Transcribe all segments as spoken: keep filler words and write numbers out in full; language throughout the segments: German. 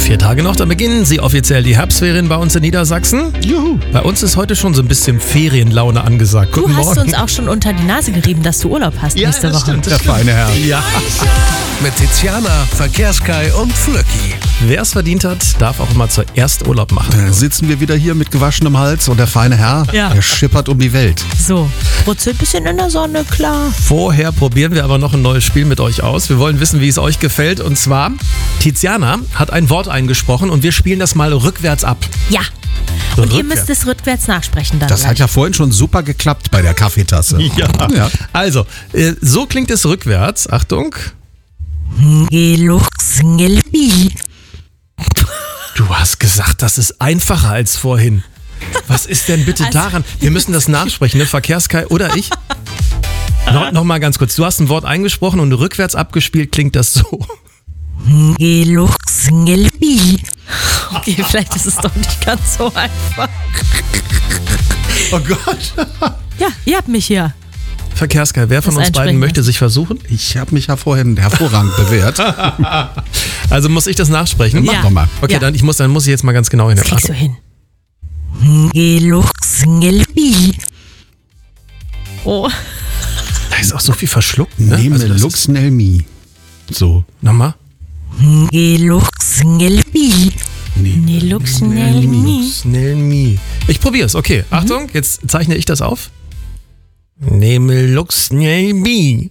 Vier Tage noch, dann beginnen sie offiziell die Herbstferien bei uns in Niedersachsen. Juhu. Bei uns ist heute schon so ein bisschen Ferienlaune angesagt. Guten Du hast Morgen. uns auch schon unter die Nase gerieben, dass du Urlaub hast Ja, nächste das Woche. stimmt, das Der stimmt. feine Herr. Ja. Mit Tiziana, Verkehrskai und Flöcki. Wer es verdient hat, darf auch immer zuerst Urlaub machen. Da sitzen wir wieder hier mit gewaschenem Hals und der feine Herr, Ja. der schippert um die Welt. So, brutzelt ein bisschen in der Sonne, klar. Vorher probieren wir aber noch ein neues Spiel mit euch aus. Wir wollen wissen, wie es euch gefällt. Und zwar, Tiziana hat ein Wort eingesprochen und wir spielen das mal rückwärts ab. Ja. Und ihr Rückwärts. müsst es rückwärts nachsprechen dann. Das hat gleich. ja vorhin schon super geklappt bei der Kaffeetasse. Ja. Ja. Also, äh, so klingt es rückwärts. Achtung. Du hast gesagt, das ist einfacher als vorhin. Was ist denn bitte Also- daran? Wir müssen das nachsprechen, ne? Verkehrskai oder ich? No, noch mal ganz kurz. Du hast ein Wort eingesprochen und rückwärts abgespielt klingt das so. Okay, vielleicht ist es doch nicht ganz so einfach. Oh Gott. Ja, ihr habt mich hier. Verkehrskai, wer von Das uns beiden einsprechen möchte sich versuchen? Ich habe mich ja vorhin hervorragend bewährt. Also muss ich das nachsprechen? Ja. Mach doch mal. Okay, Ja. dann, ich muss, dann muss ich jetzt mal ganz genau hin. Das kriegst du hin. Oh, Da ist auch so viel verschluckt. Ne? Nehme Also das ist- Luxnelmi. So. Nochmal. nee, Lux, schnell, nie. Schnell mi. Ich probiere es, okay. Achtung, jetzt zeichne ich das auf. Nehme Lux schnell mi.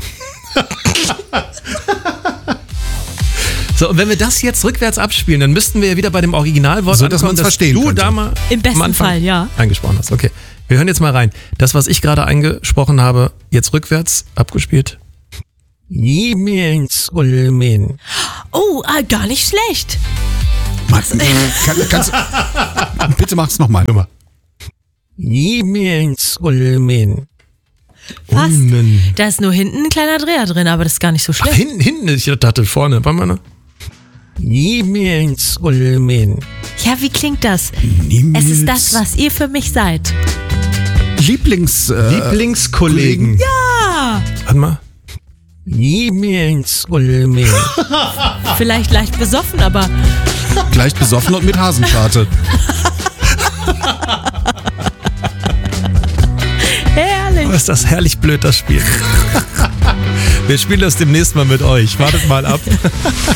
So, und wenn wir das jetzt rückwärts abspielen, dann müssten wir ja wieder bei dem Originalwort So, dass ankommen, man's verstehen du könnte. da mal Im besten am Anfang Fall, ja. eingesprochen hast. Okay, wir hören jetzt mal rein. Das, was ich gerade eingesprochen habe, jetzt rückwärts abgespielt. Oh, ah, gar nicht schlecht. Mann, kann, kannst, bitte mach's nochmal. Fast. Ulmen. Da ist nur hinten ein kleiner Dreher drin, aber das ist gar nicht so Ach, schlecht. hinten, hinten ist, ich dachte vorne. Warte mal. Ne? Ja, wie klingt das? Niemals Es ist das, was ihr für mich seid. Lieblings... Äh, Lieblingskollegen. Ah, Warte mal. vielleicht leicht besoffen, aber Gleich besoffen und mit Hasenscharte. herrlich. Oh, ist das herrlich blöd, das Spiel. Wir spielen das demnächst mal mit euch. Wartet mal ab.